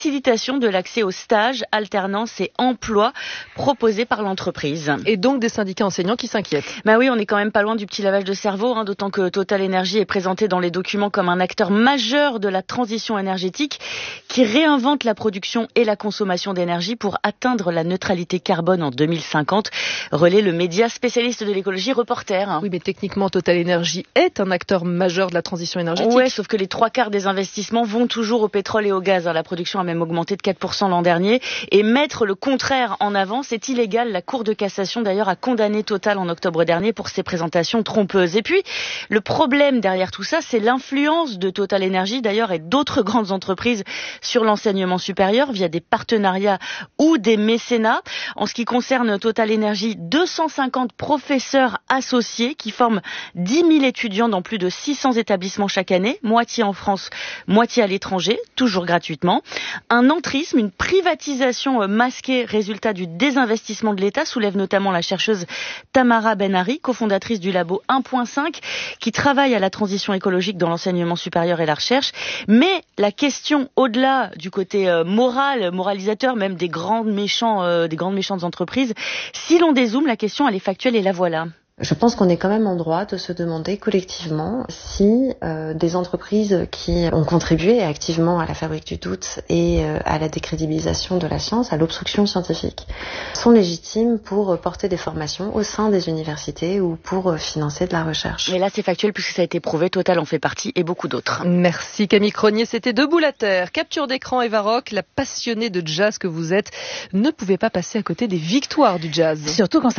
facilitation de l'accès aux stages, alternance et emploi proposés par l'entreprise. Et donc des syndicats enseignants qui s'inquiètent. Bah oui, on est quand même pas loin du petit lavage de cerveau, d'autant que Total Energy est présenté dans les documents comme un acteur majeur de la transition énergétique qui réinvente la production et la consommation d'énergie pour atteindre la neutralité carbone en 2050, relaie le média spécialiste de l'écologie Reporter. Oui, mais techniquement, Total Energy est un acteur majeur de la transition énergétique. Ouais, sauf que les 3/4 des investissements vont toujours au pétrole et au gaz. La production a même augmenté de 4% l'an dernier. Et mettre le contraire en avant, c'est illégal. La Cour de cassation, d'ailleurs, a condamné Total en octobre dernier pour ses présentations trompeuses. Et puis, le problème derrière tout ça, c'est l'influence de Total Energy, d'ailleurs, et d'autres grandes entreprises sur l'enseignement supérieur via des partenariats ou des mécénats. En ce qui concerne Total Energy, 250 professeurs associés qui forment 10 000 étudiants dans plus de 600 établissements chaque année, moitié en France, moitié à l'étranger, toujours gratuitement. Un entrisme, une privatisation masquée, résultat du désinvestissement de l'État, soulève notamment la chercheuse Tamara Benari, cofondatrice du labo 1.5, qui travaille à la transition écologique dans l'enseignement supérieur et la recherche. Mais la question, au-delà du côté moralisateur, même des grandes méchantes entreprises, si l'on dézoome, la question, elle est factuelle et la voilà. Je pense qu'on est quand même en droit de se demander collectivement si des entreprises qui ont contribué activement à la fabrique du doute et à la décrédibilisation de la science, à l'obstruction scientifique, sont légitimes pour porter des formations au sein des universités ou pour financer de la recherche. Mais là, c'est factuel puisque ça a été prouvé. Total en fait partie et beaucoup d'autres. Merci Camille Cronier. C'était Debout la Terre. Capture d'écran Eva Rock, la passionnée de jazz que vous êtes, ne pouvait pas passer à côté des victoires du jazz. Surtout quand ça